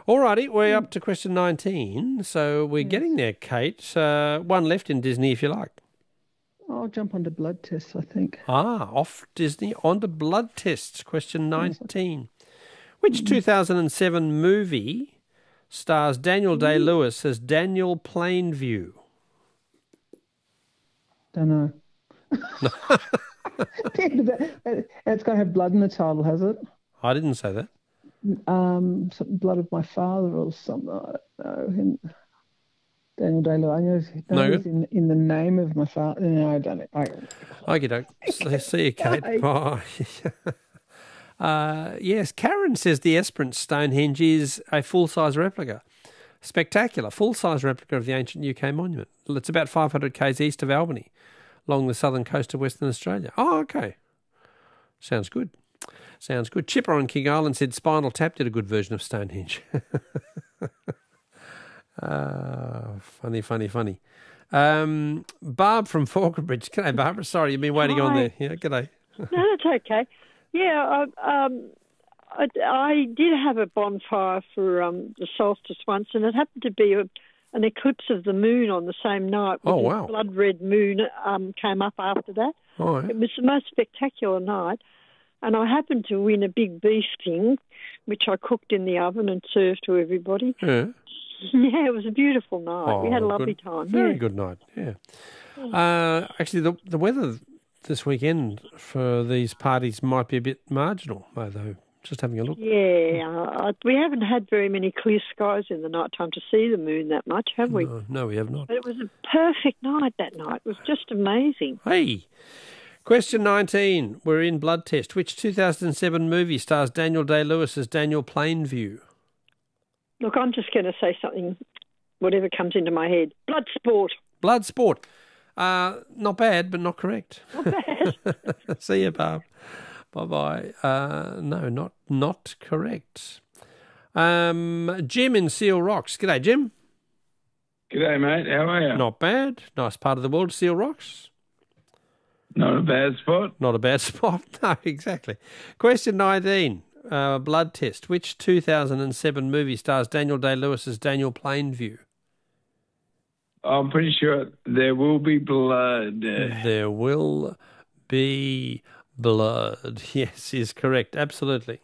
All righty, we're up to question 19, so we're getting there, Kate. One left in Disney, if you like. I'll jump onto blood tests, I think. Off Disney, onto blood tests, question 19. Which 2007 movie stars Daniel Day-Lewis as Daniel Plainview? Don't know. It's got to have blood in the title, has it? I didn't say that. Blood of my father or something. I don't know. Daniel Day-Lewis. I know he's in the name of my father. No, I don't know. Okey-doke. See you, Kate. Yes, Karen says the Esperance Stonehenge is a full-size replica. Spectacular, full-size replica of the ancient UK monument. It's about 500 k's east of Albany, along the southern coast of Western Australia. Oh, okay. Sounds good. Chipper on King Island said Spinal Tap did a good version of Stonehenge. Funny. Barb from Falconbridge. G'day, Barbara. Sorry, you've been waiting on there. Yeah, g'day. No, that's okay. Yeah, I did have a bonfire for the solstice once, and it happened to be an eclipse of the moon on the same night. Oh, wow. The blood red moon came up after that. Oh, yeah. It was the most spectacular night, and I happened to win a big beef thing, which I cooked in the oven and served to everybody. Yeah. Yeah, it was a beautiful night. We had a lovely time. Very good night, yeah. Actually, the weather this weekend for these parties might be a bit marginal, though. Just having a look. Yeah, we haven't had very many clear skies in the night time to see the moon that much, have we? No, we have not. But it was a perfect night that night. It was just amazing. Hey, question 19. We're in blood test. Which 2007 movie stars Daniel Day-Lewis as Daniel Plainview? Look, I'm just going to say something, whatever comes into my head. Bloodsport. Not bad, but not correct. Not bad. See you, Barb. Bye-bye. No, not correct. Jim in Seal Rocks. G'day, Jim. G'day, mate. How are you? Not bad. Nice part of the world, Seal Rocks. Not a bad spot. Not a bad spot. No, exactly. Question 19. Blood test. Which 2007 movie stars Daniel Day-Lewis as Daniel Plainview? I'm pretty sure There Will Be Blood. There Will Be Blood. Yes, is correct. Absolutely.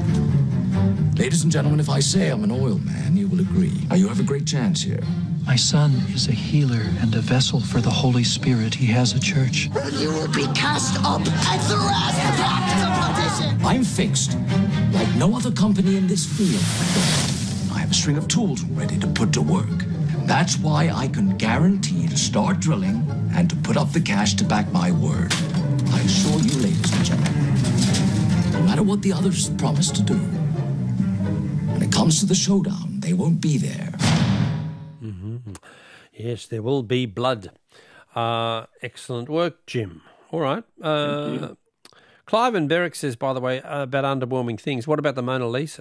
Ladies and gentlemen, if I say I'm an oil man, you will agree. Now, you have a great chance here. My son is a healer and a vessel for the Holy Spirit. He has a church. You will be cast up and thrust back to perdition. I'm fixed, like no other company in this field. I have a string of tools ready to put to work. That's why I can guarantee to start drilling and to put up the cash to back my word. I assure you, ladies and gentlemen, no matter what the others promise to do, when it comes to the showdown, they won't be there. Mm-hmm. Yes, there will be blood. Excellent work, Jim. All right. Clive and Berwick says, by the way, about underwhelming things. What about the Mona Lisa?